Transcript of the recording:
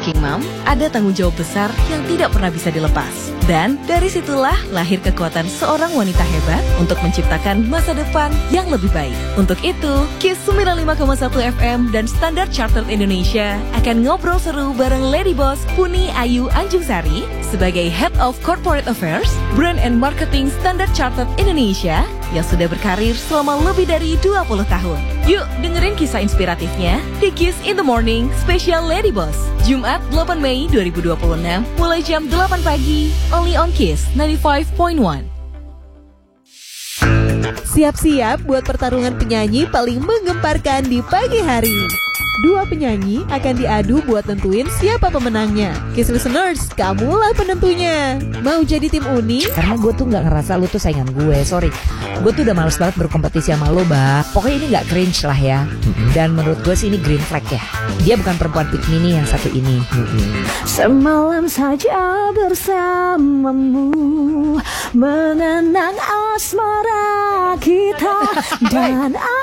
working mom, ada tanggung jawab besar yang tidak pernah bisa dilepas. Dan dari situlah lahir kekuatan seorang wanita hebat untuk menciptakan masa depan yang lebih baik. Untuk itu, KIS 95,1 FM dan Standard Chartered Indonesia akan ngobrol seru bareng Lady Boss Puni Ayu Anjungsari sebagai Head of Corporate Affairs, Brand and Marketing Standard Chartered Indonesia yang sudah berkarir selama lebih dari 20 tahun. Yuk dengerin kisah inspiratifnya di KIS in the Morning Special Lady Boss, Jumat 8 Mei 2026 mulai jam 8 pagi, only on KIS 95.1. Siap-siap buat pertarungan penyanyi paling menggemparkan di pagi hari. Dua penyanyi akan diadu buat tentuin siapa pemenangnya. KIS listeners, kamulah penentunya. Mau jadi tim Uni? Karena gue tuh gak ngerasa lu tuh saingan gue. Sorry, gue tuh udah males banget berkompetisi sama lo, Bah. Pokoknya ini gak cringe lah ya. Dan menurut gue sih ini green flag ya. Dia bukan perempuan pick me nih yang satu ini. Semalam saja bersamamu, mengenang asmara kita dan